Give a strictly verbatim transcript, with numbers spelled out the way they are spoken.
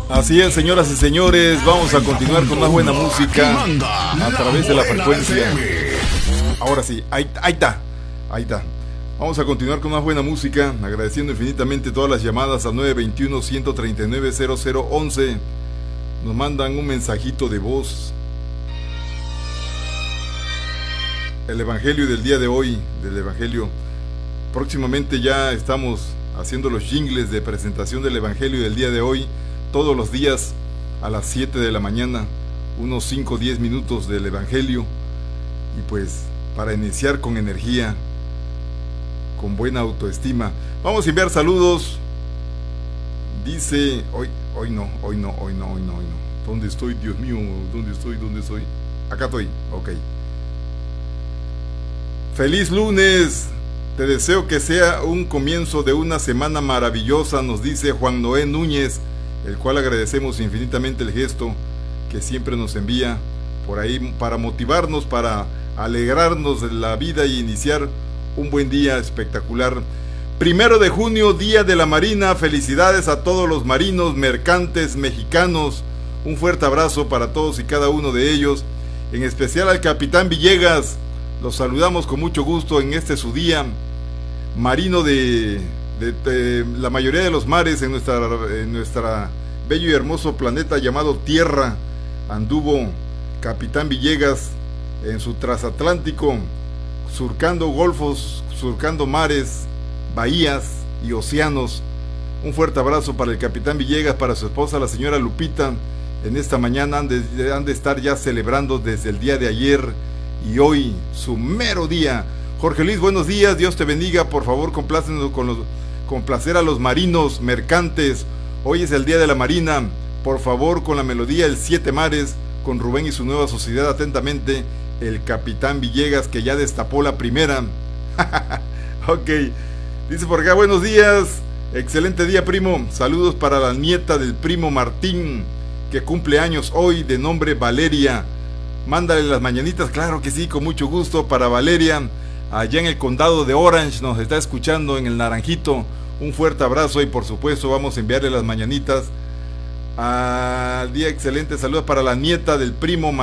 Así es, señoras y señores, vamos a continuar con más buena música a través de la frecuencia. Ahora sí, ahí, ahí está, ahí está. Vamos a continuar con más buena música, agradeciendo infinitamente todas las llamadas al nueve dos uno, uno tres nueve, cero cero once. Nos mandan un mensajito de voz. El evangelio del día de hoy, del evangelio. Próximamente ya estamos haciendo los jingles de presentación del evangelio del día de hoy. Todos los días a las siete de la mañana, unos cinco o diez minutos del evangelio. Y pues para iniciar con energía, con buena autoestima. Vamos a enviar saludos. Dice, hoy, hoy no, hoy no, hoy no, hoy no, hoy no. ¿Dónde estoy, Dios mío? ¿Dónde estoy? ¿Dónde estoy? Acá estoy, ok. Feliz lunes. Te deseo que sea un comienzo de una semana maravillosa, nos dice Juan Noé Núñez, el cual agradecemos infinitamente el gesto que siempre nos envía por ahí para motivarnos, para alegrarnos de la vida y iniciar un buen día espectacular. Primero de junio, Día de la Marina. Felicidades a todos los marinos mercantes mexicanos. Un fuerte abrazo para todos y cada uno de ellos, en especial al capitán Villegas. Los saludamos con mucho gusto en este su día. Marino de, de, de la mayoría de los mares en nuestra, en nuestra bello y hermoso planeta llamado Tierra. Anduvo capitán Villegas en su transatlántico, surcando golfos, surcando mares, bahías y océanos. Un fuerte abrazo para el capitán Villegas, para su esposa la señora Lupita. En esta mañana han de, han de estar ya celebrando desde el día de ayer y hoy su mero día. Jorge Luis, buenos días, Dios te bendiga. Por favor, complácenos con los, complacer a los marinos mercantes. Hoy es el día de la Marina. Por favor, con la melodía El Siete Mares, con Rubén y su nueva sociedad. Atentamente, el capitán Villegas, que ya destapó la primera. Ok, dice por acá, buenos días, excelente día, primo. Saludos para la nieta del primo Martín, que cumple años hoy, de nombre Valeria. Mándale las mañanitas, claro que sí, con mucho gusto para Valeria, allá en el condado de Orange, nos está escuchando en el Naranjito. Un fuerte abrazo y por supuesto vamos a enviarle las mañanitas al día excelente. Saludos para la nieta del primo